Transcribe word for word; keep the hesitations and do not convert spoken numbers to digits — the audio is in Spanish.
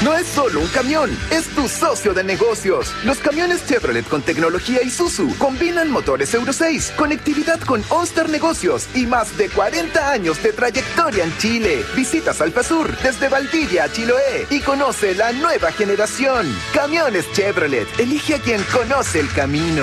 no es solo un camión, es tu socio de negocios. Los camiones Chevrolet con tecnología Isuzu combinan motores Euro seis, conectividad con OnStar Negocios y más de cuarenta años de trayectoria en Chile. Visita Salpasur desde Valdivia a Chiloé y conoce la nueva generación. Camiones Chevrolet, elige a quien conoce el camino.